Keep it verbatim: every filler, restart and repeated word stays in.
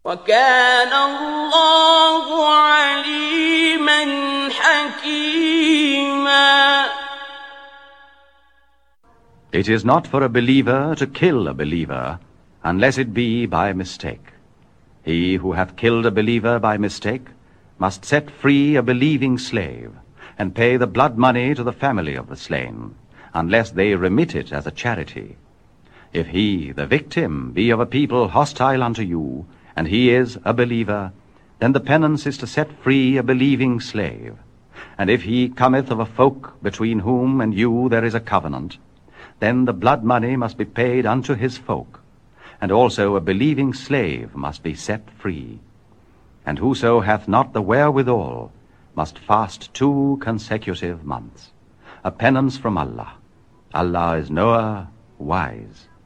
وَكَانَ اللَّهُ عَلِيمًا حَكِيمًا. It is not for a believer to kill a believer, unless it be by mistake. He who hath killed a believer by mistake must set free a believing slave, and pay the blood money to the family of the slain, unless they remit it as a charity. If he, the victim, be of a people hostile unto you, and he is a believer, then the penance is to set free a believing slave. And if he cometh of a folk between whom and you there is a covenant, then the blood money must be paid unto his folk, and also a believing slave must be set free. And whoso hath not the wherewithal must fast two consecutive months, a penance from Allah. Allah is knower, wise.